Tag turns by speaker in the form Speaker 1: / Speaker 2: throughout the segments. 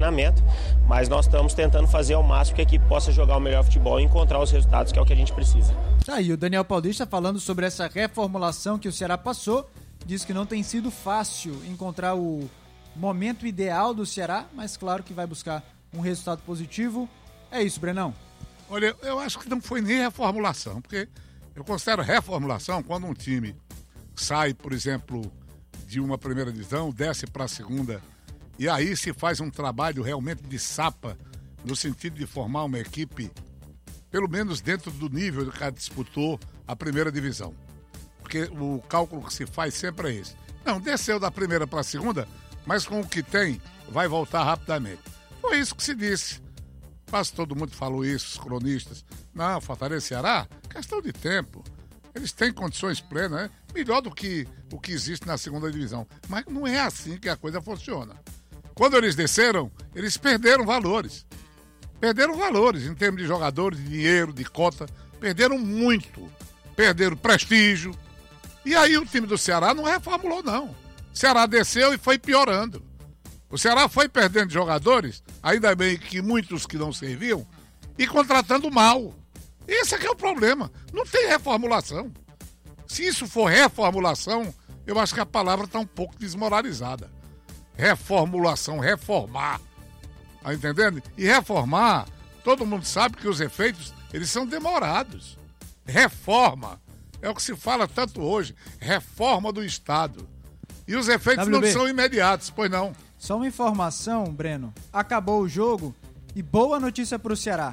Speaker 1: treinamento, mas nós estamos tentando fazer ao máximo que a equipe possa jogar o melhor futebol e encontrar os resultados, que é o que a gente precisa.
Speaker 2: Tá aí o Daniel Paulista falando sobre essa reformulação que o Ceará passou, diz que não tem sido fácil encontrar o momento ideal do Ceará, mas claro que vai buscar um resultado positivo. É isso, Brenão.
Speaker 3: Olha, eu acho que não foi nem reformulação, porque eu considero reformulação quando um time sai, por exemplo, de uma primeira divisão, desce para a segunda, e aí se faz um trabalho realmente de sapa, no sentido de formar uma equipe, pelo menos dentro do nível que disputou a primeira divisão. Porque o cálculo que se faz sempre é esse. Não, desceu da primeira para a segunda, mas com o que tem, vai voltar rapidamente. Foi isso que se disse. Quase todo mundo falou isso, os cronistas. Não, Fortaleza e Ceará, questão de tempo. Eles têm condições plenas, né? Melhor do que o que existe na segunda divisão. Mas não é assim que a coisa funciona. Quando eles desceram, eles perderam valores. Perderam valores em termos de jogadores, de dinheiro, de cota. Perderam muito. Perderam prestígio. E aí o time do Ceará não reformulou, não. O Ceará desceu e foi piorando. O Ceará foi perdendo jogadores, ainda bem que muitos que não serviam, e contratando mal. Esse é que é o problema. Não tem reformulação. Se isso for reformulação, eu acho que a palavra está um pouco desmoralizada. Reformulação, reformar. Tá entendendo? E reformar, todo mundo sabe que os efeitos, eles são demorados. Reforma, é o que se fala tanto hoje, reforma do Estado. E os efeitos não são imediatos, pois não.
Speaker 2: Só uma informação, Breno. Acabou o jogo e boa notícia para o Ceará.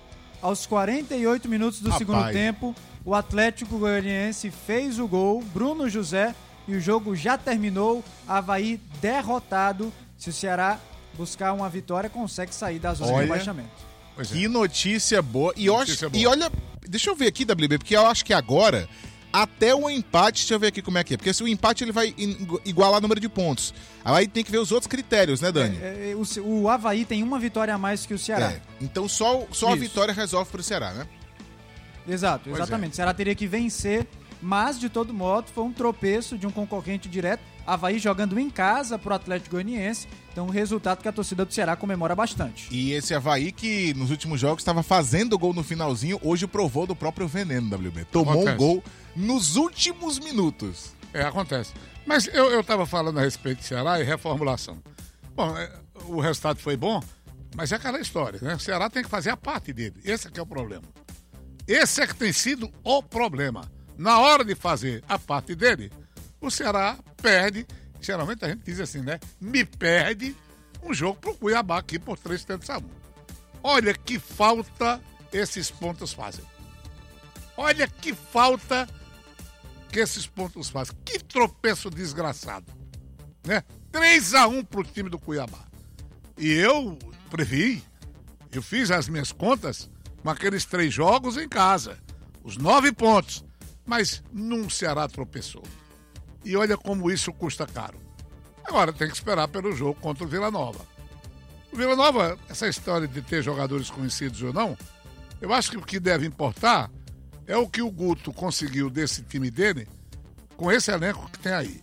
Speaker 2: Aos 48 minutos do segundo tempo, o Atlético Goianiense fez o gol, Bruno José, e o jogo já terminou. Avaí derrotado. Se o Ceará buscar uma vitória, consegue sair da zona de rebaixamento.
Speaker 4: Que notícia boa. E olha, deixa eu ver aqui, WB, porque eu acho que agora, até o empate, deixa eu ver aqui como é que é. Porque se o empate ele vai igualar o número de pontos. Aí tem que ver os outros critérios, né, Dani?
Speaker 2: O Avaí tem uma vitória a mais que o Ceará.
Speaker 4: Então só a vitória resolve pro Ceará, né?
Speaker 2: Exato, exatamente. O Ceará teria que vencer, mas de todo modo foi um tropeço de um concorrente direto. Avaí jogando em casa pro Atlético Goianiense. Então um resultado que a torcida do Ceará comemora bastante.
Speaker 4: E esse Avaí que nos últimos jogos estava fazendo gol no finalzinho, hoje provou do próprio veneno, WB. Tomou um gol nos últimos minutos.
Speaker 3: Acontece. Mas eu estava falando a respeito de Ceará e reformulação. Bom, o resultado foi bom, mas é aquela história, né? O Ceará tem que fazer a parte dele. Esse é que é o problema. Esse é que tem sido o problema. Na hora de fazer a parte dele, o Ceará perde. Geralmente a gente diz assim, né? Me perde um jogo pro Cuiabá aqui por 3-1. Olha que falta esses pontos fazem. Olha que falta que esses pontos fazem. Que tropeço desgraçado, né? 3-1 pro time do Cuiabá. E eu previ, eu fiz as minhas contas com aqueles 3 jogos em casa, os 9 pontos, mas num Ceará tropeçou. E olha como isso custa caro. Agora tem que esperar pelo jogo contra o Vila Nova. O Vila Nova, essa história de ter jogadores conhecidos ou não, eu acho que o que deve importar é o que o Guto conseguiu desse time dele com esse elenco que tem aí.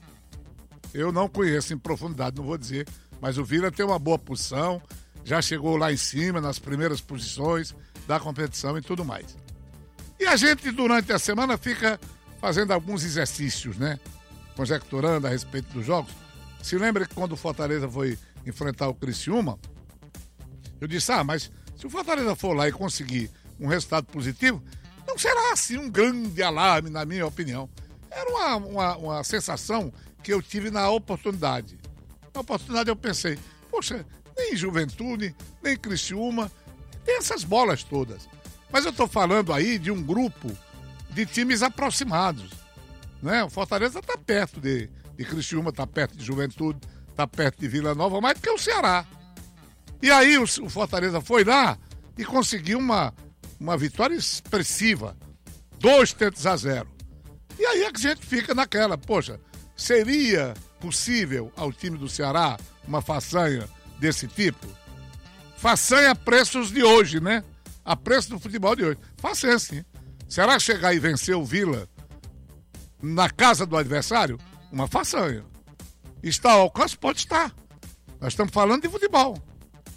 Speaker 3: Eu não conheço em profundidade, não vou dizer, mas o Vila tem uma boa posição, já chegou lá em cima, nas primeiras posições da competição e tudo mais. E a gente, durante a semana, fica fazendo alguns exercícios, né? Conjecturando a respeito dos jogos. Se lembra que quando o Fortaleza foi enfrentar o Criciúma, eu disse, mas se o Fortaleza for lá e conseguir um resultado positivo, não será assim um grande alarme, na minha opinião. Era uma sensação que eu tive na oportunidade. Na oportunidade eu pensei, poxa, nem Juventude, nem Criciúma, tem essas bolas todas. Mas eu estou falando aí de um grupo de times aproximados, né? O Fortaleza está perto de Criciúma, está perto de Juventude, está perto de Vila Nova, mais do que o Ceará. E aí o Fortaleza foi lá e conseguiu uma vitória expressiva, 2-0. E aí a gente fica naquela, poxa, seria possível ao time do Ceará uma façanha desse tipo? Façanha a preços de hoje, né? A preço do futebol de hoje. Façanha, sim. Será chegar e vencer o Vila na casa do adversário? Uma façanha. Está ao alcance? Pode estar. Nós estamos falando de futebol.